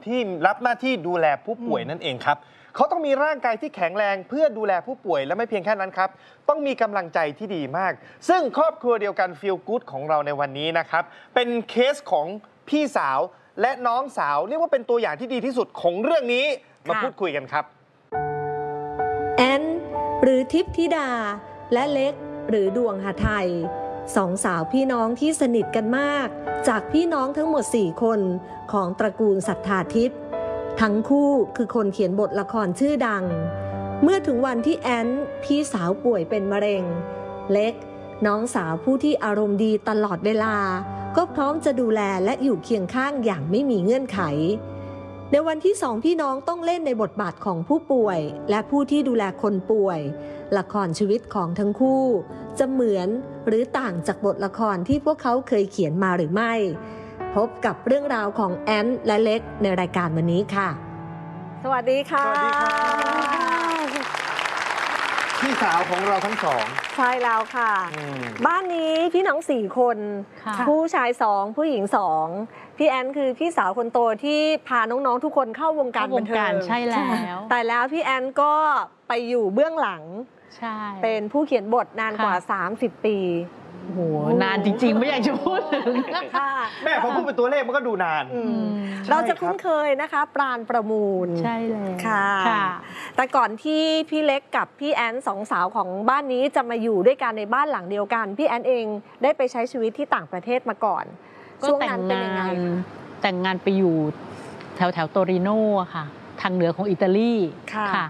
ที่รับหน้าที่ดูแลผู้ป่วยนั่นเองครับเขาต้องมีร่างกายที่แข็งแรงเพื่อดูแลผู้ป่วยและไม่เพียงแค่นั้นครับต้องมีกำลังใจที่ดีมากซึ่งครอบครัวเดียวกัน Feel Good ของเราในวันนี้นะครับเป็นเคสของพี่สาวและน้องสาวเรียกว่าเป็นตัวอย่างที่ดีที่สุดของเรื่องนี้มาพูดคุยกันครับแอนหรือทิพธิดาและเล็กหรือดวงหทัยสองสาวพี่น้องที่สนิทกันมากจากพี่น้องทั้งหมด4คนของตระกูลศรัทธาทิพย์ทั้งคู่คือคนเขียนบทละครชื่อดังเมื่อถึงวันที่แอนพี่สาวป่วยเป็นมะเร็งเล็กน้องสาวผู้ที่อารมณ์ดีตลอดเวลาก็พร้อมจะดูแลและอยู่เคียงข้างอย่างไม่มีเงื่อนไขในวันที่สองพี่น้องต้องเล่นในบทบาทของผู้ป่วยและผู้ที่ดูแลคนป่วยละครชีวิตของทั้งคู่จะเหมือนหรือต่างจากบทละครที่พวกเขาเคยเขียนมาหรือไม่พบกับเรื่องราวของแอนและเล็กในรายการวันนี้ค่ะสวัสดีค่ะสวัสดีครับพี่สาวของเราทั้งสองใช่แล้วค่ะบ้านนี้พี่น้อง4คนผู้ชาย2ผู้หญิง2พี่แอนคือพี่สาวคนโตที่พาน้องๆทุกคนเข้าวงการบันเทิงใช่แล้วแต่แล้วพี่แอนก็ไปอยู่เบื้องหลังเป็นผู้เขียนบทนานกว่า30 ปีโอ้โหนานจริงๆไม่อยากจะพูดถึงแม่พอพูดเป็นตัวเลขมันก็ดูนานเราจะคุ้นเคยนะคะปราณประมูลใช่เลยค่ะแต่ก่อนที่พี่เล็กกับพี่แอนสองสาวของบ้านนี้จะมาอยู่ด้วยกันในบ้านหลังเดียวกันพี่แอนเองได้ไปใช้ชีวิตที่ต่างประเทศมาก่อนช่วงนั้นเป็นยังไงแต่งงานไปอยู่แถวโตริโนค่ะทางเหนือของอิตาลีค่ะ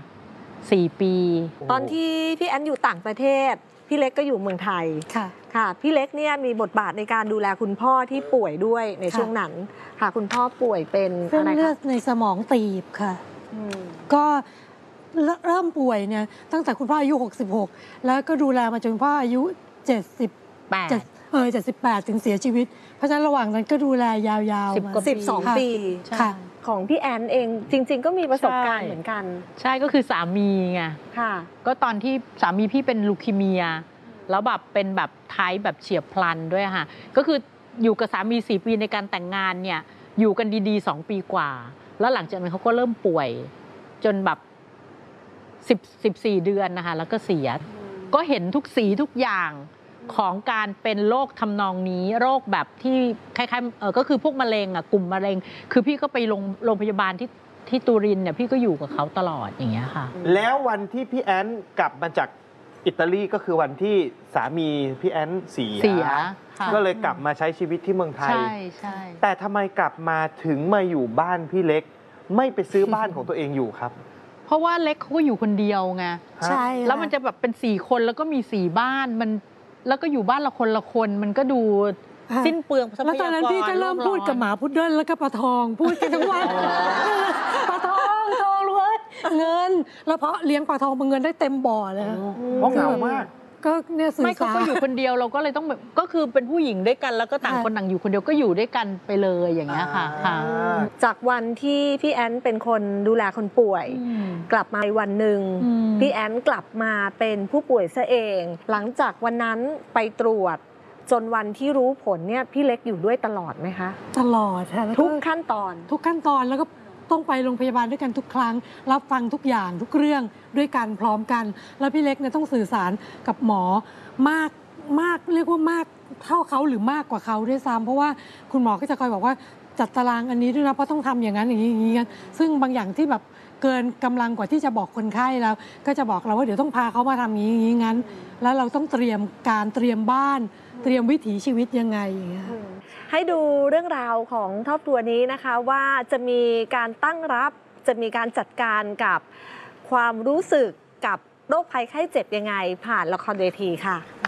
4 ปีตอนที่พี่แอนอยู่ต่างประเทศพี่เล็กก็อยู่เมืองไทยค่ะพี่เล็กเนี่ยมีบทบาทในการดูแลคุณพ่อที่ป่วยด้วยในช่วงนั้นค่ะคุณพ่อป่วยเป็นเส้นเลือดในสมองตีบค่ะก็เริ่มป่วยเนี่ยตั้งแต่คุณพ่ออายุ66แล้วก็ดูแลมาจนคุณพ่ออายุ78ถึงเสียชีวิตเพราะฉะนั้นระหว่างนั้นก็ดูแลยาวๆมา 12 ปีค่ะของพี่แอนเองจริงๆก็มีประสบการณ์เหมือนกันใช่ก็คือสามีไงก็ตอนที่สามีพี่เป็นลูคีเมียแล้วแบบเป็นแบบไทป์แบบเฉียบพลันด้วยค่ะก็คืออยู่กับสามี4 ปีในการแต่งงานเนี่ยอยู่กันดีๆ2 ปีกว่าแล้วหลังจากนั้นเขาก็เริ่มป่วยจนแบบ14 เดือนนะคะแล้วก็เสียก็เห็นทุกสีทุกอย่างของการเป็นโรคทำนองนี้โรคแบบที่คล้ายๆก็คือพวกมะเร็งกลุ่มมะเร็งคือพี่ก็ไปโรงพยาบาลที่ตูรินเนี่ยพี่ก็อยู่กับเขาตลอดอย่างเงี้ยค่ะแล้ววันที่พี่แอนกลับมาจากอิตาลีก็คือวันที่สามีพี่แอนเสียก็เลยกลับมาใช้ชีวิตที่เมืองไทยใช่แต่ทำไมกลับมาถึงมาอยู่บ้านพี่เล็กไม่ไปซื้อบ้านของตัวเองอยู่ครับเพราะว่าเล็กเขาก็อยู่คนเดียวไงใช่แล้วมันจะแบบเป็น4 คนแล้วก็มี4 บ้านมันแล้วก็อยู่บ้านละคนมันก็ดูสิ้นเปลืองทรัพยากรแล้วตอนนั้นพี่ก็เริ่มพูดกับหมาพุดเดิ้ลแล้วก็ปลาทองพูดกันทั้งวันปลาทองเลยเงินแล้วเพราะเลี้ยงปลาทองเงินได้เต็มบ่อเลยเพราะเหงามากก็เนี่ยสื่อสารไม่ก็อยู่คนเดียวเราก็เลยต้องแบบก็คือเป็นผู้หญิงด้วยกันแล้วก็ต่างคนต่างอยู่คนเดียวก็อยู่ด้วยกันไปเลยอย่างเงี้ยค่ะจากวันที่พี่แอนเป็นคนดูแลคนป่วยกลับมาวันหนึ่งพี่แอนกลับมาเป็นผู้ป่วยซะเองหลังจากวันนั้นไปตรวจจนวันที่รู้ผลเนี่ยพี่เล็กอยู่ด้วยตลอดไหมคะตลอดค่ะทุกขั้นตอนแล้วก็ต้องไปโรงพยาบาลด้วยกันทุกครั้งรับฟังทุกอย่างทุกเรื่องด้วยกันพร้อมกันแล้วพี่เล็กเนี่ยต้องสื่อสารกับหมอมากเรียกว่ามากเท่าเขาหรือมากกว่าเขาด้วยซ้ำเพราะว่าคุณหมอก็จะคอยบอกว่าจัดตารางอันนี้ด้วยนะเพราะต้องทำอย่างนั้นอย่างนี้กันซึ่งบางอย่างที่แบบเกินกำลังกว่าที่จะบอกคนไข้แล้วก็จะบอกเราว่าเดี๋ยวต้องพาเขามาทำอย่างนี้งั้นแล้วเราต้องเตรียมบ้านเตรียมวิถีชีวิตยังไงอย่างเงี้ยให้ดูเรื่องราวของครอบครัวนี้นะคะว่าจะมีการตั้งรับจะมีการจัดการกับความรู้สึกกับโรคภัยไข้เจ็บยังไงผ่านละครเวทีค่ะ